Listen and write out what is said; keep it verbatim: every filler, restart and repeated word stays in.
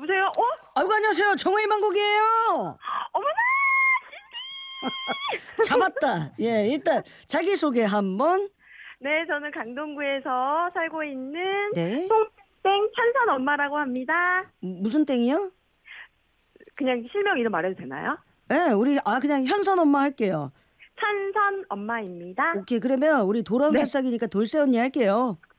여보세요? 어? 아이고 안녕하세요. 정호의 만곡이에요. 어머나! 잡았다. 예, 일단 자기소개 한번. 네, 저는 강동구에서 살고 있는 네. 송땡 찬선 엄마라고 합니다. 무슨 땡이요? 그냥 실명 이름 말해도 되나요? 네, 우리 아 그냥 현선 엄마 할게요. 찬선 엄마입니다. 오케이, 그러면 우리 돌아온 네. 새싹이니까 돌쇠 언니 할게요.